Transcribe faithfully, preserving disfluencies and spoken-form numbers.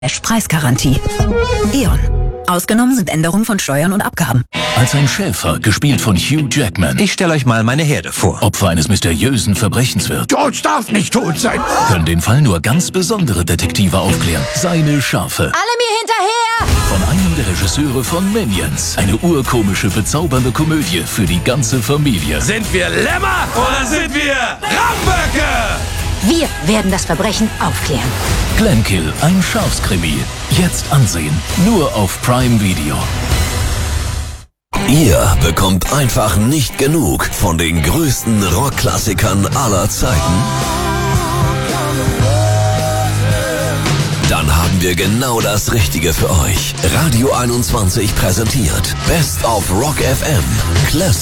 Preisgarantie. E.ON. Ausgenommen sind Änderungen von Steuern und Abgaben. Als ein Schäfer, gespielt von Hugh Jackman. Ich stelle euch mal meine Herde vor. Opfer eines mysteriösen Verbrechens wird. George darf nicht tot sein. Können den Fall nur ganz besondere Detektive aufklären. Seine Schafe. Alle mir hinterher! Von einem der Regisseure von Minions. Eine urkomische, bezaubernde Komödie für die ganze Familie. Sind wir Lämmer oder sind wir Ramböcke? Wir werden das Verbrechen aufklären. Glenkill, ein Schafskrimi. Jetzt ansehen. Nur auf Prime Video. Ihr bekommt einfach nicht genug von den größten Rockklassikern aller Zeiten? Dann haben wir genau das Richtige für euch. Radio einundzwanzig präsentiert Best of Rock F M. Classic